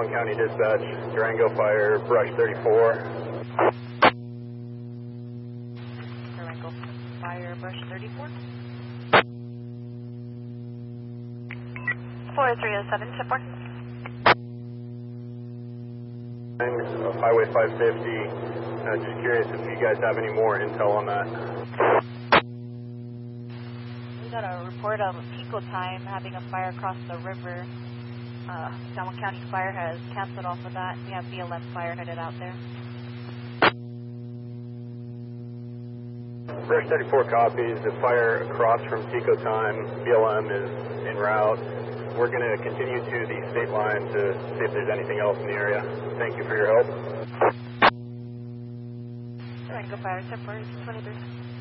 San Juan County Dispatch, Durango Fire, brush 34. Durango Fire, brush 34. 4307, support. Highway 550, just curious if you guys have any more intel on that. We got a report of Pico Time having a fire across the river. San Juan County Fire has canceled off of that. We have BLM Fire headed out there. Brush 34 copies. The fire across from Pico Time, BLM is en route. We're going to continue to the state line to see if there's anything else in the area. Thank you for your help. Durango Fire, temporary 23.